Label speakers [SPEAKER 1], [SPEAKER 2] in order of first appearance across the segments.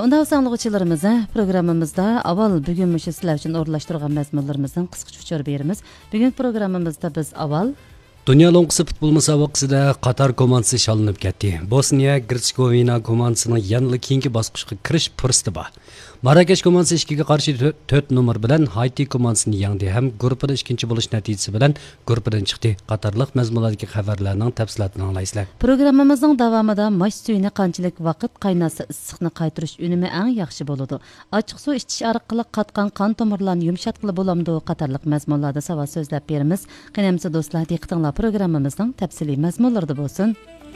[SPEAKER 1] Onda sağlıqçılarımız programımızda aval bugün müşü sizler için orlaştırgan məzmunlarımızdan qısqaça uçur berimiz. Bugün programımızda biz aval
[SPEAKER 2] Dünya Lonqisi futbol musobaqasida Qatar komandasi shalinib ketdi. Bosniya Herzegovina komandasining yangi keyingi bosqichga kirish fursati bor. Marrakesh komandasi 2ga qarshi 4 nomer bilan Haiti komandasini yengdi. Ham guruhda 2-chi bo'lish natijasi bilan guruhdan chiqdi. Qatarlik mazmunlardagi xabarlarning tafsilotini anglaysizlar.
[SPEAKER 1] Programmamızın davamida maç suyini qanchalik vaqt qaynasa issiqni qaytirish unumi eng yaxshi bo'ladi. Ochiq suv ichish orqali qatqan qon tomirlarni yumshatqili bo'lamdi. Qatarlik mazmunlarda savol so'zlab beramiz. Qanamsa do'stlar, diqqatinglar programmamızın tafsili mazmunlarida bo'lsin.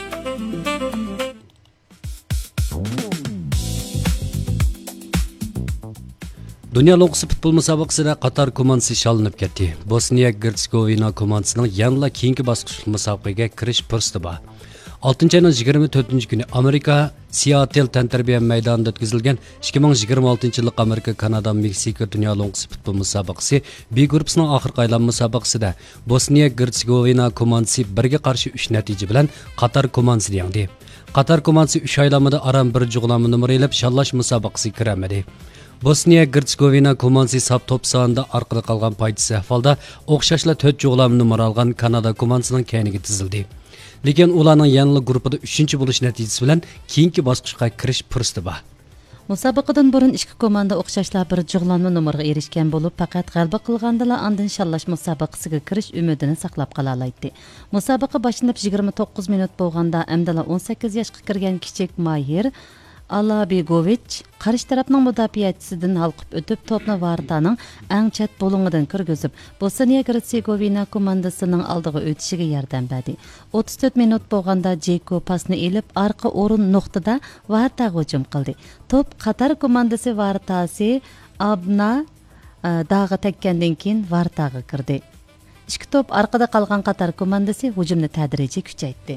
[SPEAKER 2] Dünya Lonqisi futbol musobaqasida Qatar komandasi shalinib ketdi. Bosniya Herzegovina komandasining yangi keyingi bosqich musobaqaga kirish fursati bor. 6-ayning 24-kuni Amerika Seattle tantarbiya maydonida o'tkazilgan 2026-yillik Amerika, Kanada, Meksika Dünya Lonqisi futbol musobaqasi B guruhining oxirgi aylan musobaqasida Bosniya Herzegovina komandasi 1ga qarshi 3 natija bilan Qatar komandasini yengdi. Qatar komandasi 3 aylamida aram 1 jug'lama nomer elib shallash musobaqasiga kiramadi. Bosniya Herzegovina komandasi sap top sonida orqada qolgan foydasi ahvolda o'xshashla 4 jug'lama nomer olgan Kanada komandasining keyiniga tizildi. Lekin ularning yangi guruhida 3-chi bo'lish natijasi bilan keyingi bosqichga kirish fursati bor.
[SPEAKER 1] Musobaqadan burun ikki komanda o'xshashlar bir jug'lanma nomerga erishgan bo'lib, faqat g'alaba qilgandilar andin shallash musobaqasiga kirish umidini saqlab qola oladi. Musobaqa boshlanib 29 minut bo'lganda Amdala 18 yoshga kirgan kichik Mahir Alabegovich qarshi tarafning mudofiachisidan halqib o'tib topni Vartaning eng chat bo'limidan kirgizib, Bosniya Herzegovina komandasining oldiga o'tishiga yordam berdi. 34 minut bo'lganda Jeko pasni elib orqa o'rin nuqtada Vartaga hujum qildi. Top Qatar komandasi Vartasi Abna dag'i tekkandan keyin Vartaga kirdi. Ikki top orqada qolgan Qatar komandasi hujumni tadrijiy kuchaytirdi.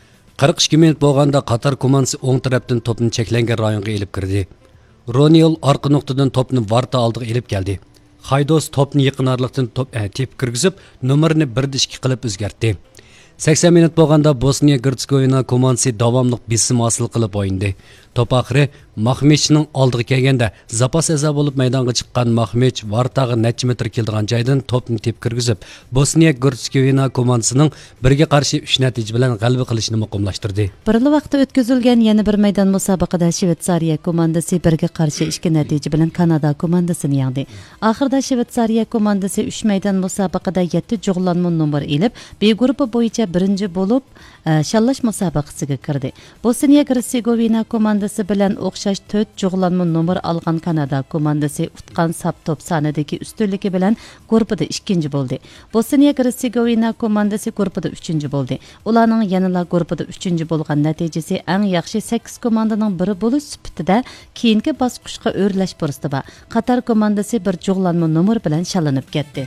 [SPEAKER 2] 42 minut bo'lganda Qatar komandasi o'ng tarafdan topni cheklangan rayonga elib kirdi. Ronil orqa nuqtadan topni Varta oldiga elib keldi. Haydos topni yaqinarlikdan tep kirgizib, nomerini 1-2 qilib o'zgartdi. 80 minut bo'lganda Bosniya Herzegovina komandasi davomli besim hosil qilib o'yindi. Top oxiri Mahmechning oldiga kelganda zapas a'zo bo'lib maydonga chiqqan Mahmech Vartaga necha metr keldigan joydan topni tep kirgizib, Bosniya Herzegovina komandasining 1ga qarshi 3 natija bilan g'alaba qilishini muqimlashtirdi.
[SPEAKER 1] Birli vaqtda o'tkazilgan yana bir maydon musobaqada Shveysariya komandasi 1ga qarshi 2 natija bilan Kanada komandasini yengdi. Oxirida Shveysariya komandasi 3 maydon musobaqada 7 jug'lanma nomer elib, B guruhi bo'yicha birinchi bo'lib shallash musobaqasiga kirdi. Bosniya Herzegovina komandasi bilan o'xshash 4 jug'lanma nomer olgan Kanada komandasi utqan sap top sonidagi ustunligi bilan guruhida 2-chi bo'ldi. Bosniya Herzegovina komandasi guruhida 3-chi bo'ldi. Ularning yanada guruhida 3-chi bo'lgan natijasi eng yaxshi 8 komandaning biri bo'lish sifatida keyingi bosqichga o'rlash fursati bor. Qatar komandasi bir jug'lanma nomer bilan shalinib ketdi.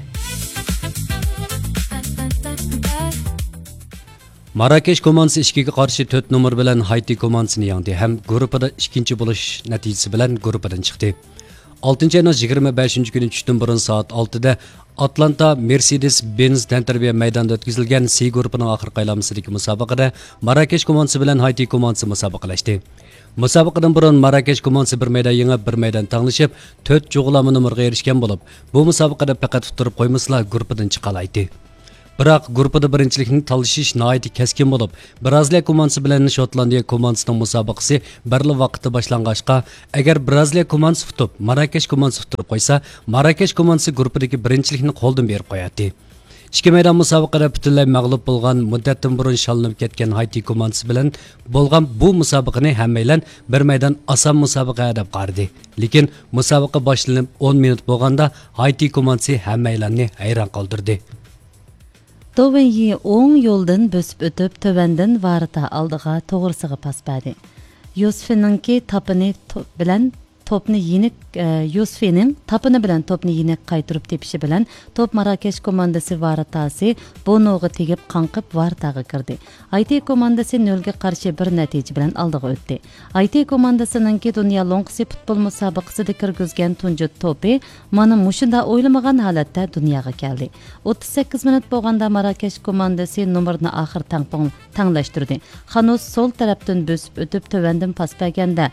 [SPEAKER 2] Marrakesh komandasi 2ga qarshi 4 nomer bilan Haiti komandasini yengdi. Ham guruhida 2-chi bo'lish natijasi bilan guruhdan chiqdi. 6-ayning 25-kuni tushdan burun soat 6da Atlanta Mercedes-Benz tantarbiya maydonida o'tkazilgan C guruhining oxirgi aylanmasidagi musobaqada Marrakesh komandasi bilan Haiti komandasi musobaqalashdi. Musobaqadan burun Marrakesh komandasi bir maydon yengib, bir maydon tanglashib, 4 jug'lama nomerga erishgan bo'lib, bu musobaqada faqat utirib qo'ymaslar guruhdan chiqa oladi. Biroq guruhida birinchilikni talashish nihoyatda keskin bo'lib, Braziliya komandasi bilan Shotlandiya komandasining musobaqasi birli vaqtda boshlangachqa, agar Braziliya komandasi futib, Marrakesh komandasi futirib qo'ysa, Marrakesh komandasi guruhidagi birinchilikni qo'ldan berib qo'yadi. Ikki maydon musobaqada butunlay mag'lub bo'lgan, muddatdan burun shalinib ketgan Haiti komandasi bilan bo'lgan bu musobaqani hammaylar bir maydon oson musobaqa deb qaradi. Lekin musobaqa boshlanib 10 minut bo'lganda Haiti komandasi hammaylarni hayron qoldirdi.
[SPEAKER 1] Dovenyi o'ng yo'ldan bosib o'tib, tovandan Varta oldiga to'g'risiga pas berdi. Yosfininki tapini bilan topni yenik Yosfining tapini bilan topni yenik qaytirib tepishi bilan top Marrakesh komandasi Vartasi Bonoga tegib qanqib Vartaga kirdi. Haiti komandasi 0ga qarshi bir natija bilan oldiga o'tdi. Haiti komandasininki Dünya Lonqisi futbol musobaqasida kirgizgan tunji to'pi mana mushunda o'ylamagan holatda dunyoga keldi. 38 minut bo'lganda Marrakesh komandasi nomerni oxir tanglashtirdi. Xanos sol tarafdan bosib o'tib tovandan pas berganda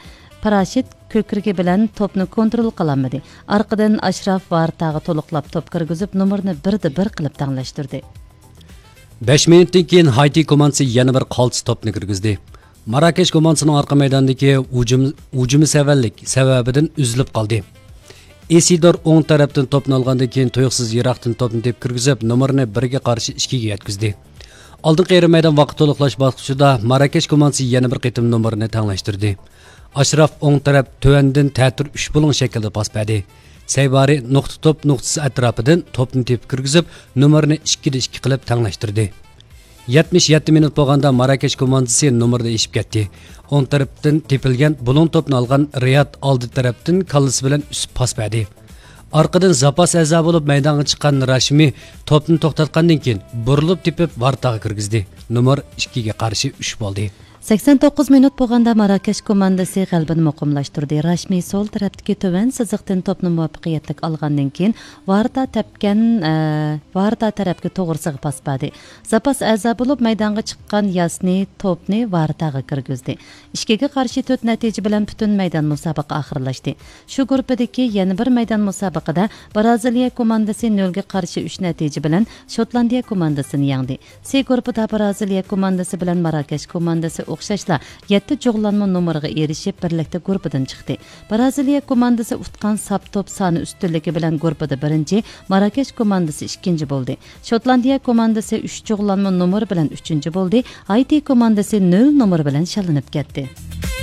[SPEAKER 1] Paraşit kökürge bilan topni kontrol qilolmadi. Arqadan Ashraf Vartaga to'liqlab top kirgizib, nomerni 1-1 qilib tanglashtirdi.
[SPEAKER 2] 5 minutdan keyin Haiti komandasi yana bir qaltis topni kirgizdi. Marakesh komandasining orqa maydondagi hujumi sababidan uzilib qoldi. Isidor o'ng tarafdan topni olgandan keyin tuyuqsiz yiroqdan topni deb kirgizib, nomerni 1 ga qarshi 2 ga yetkazdi. Oldingi yarım maydon vaqt to'liqlash bosqichida Marakesh komandasi yana bir qitim nomerni tanglashtirdi. Ashraf o'ng taraf tuvandan ta'tir 3 bo'ling shaklda pas berdi. Saybari nuqta top nuqtasi atrofidan topni tepib kirgizib, nomerni 2 ga 2 qilib tanglashtirdi. 77 minut bo'lganda Marakesh komandasi nomerda eshib ketdi. O'ng tarafdan tepilgan bo'ling topni olgan Riyad oldi tarafdan kallasi bilan üst pas berdi. Arqadan zapas a'zo bo'lib maydonga chiqqan Rashmi topni to'xtatgandan keyin burilib tepib Vartaga kirgizdi. Nomer 2 ga qarshi 3 bo'ldi.
[SPEAKER 1] 89 minut bo'lganda Marakesh komandasi g'alabani muqimlashtirdi. Rashmi sol tarafdagi to'van siziqdan topni muvaffaqiyatli olgandan keyin Varta tarafga to'g'risiga pas berdi. Zapas a'zo bo'lib maydonga chiqqan Yasni topni Vartaga kirgizdi. 2 ga qarshi 4 natija bilan butun maydon musobaqa oxirlashdi. Shu guruhdagi yana bir maydon musobaqada Braziliya komandasi 0 ga qarshi 3 natija bilan Shotlandiya komandasini yengdi. C guruhida Braziliya komandasi bilan Marakesh komandasi o'xshashla 7 jog'lanma nomeriga erishib birlikda guruhdan chiqdi. Braziliya komandasi utgan sap top soni ustunligi bilan guruhda birinchi, Marakesh komandasi ikkinchi bo'ldi. Shotlandiya komandasi 3 jog'lanma nomeri bilan 3-chi bo'ldi. Haiti komandasi 0 nomer bilan shalinib ketdi.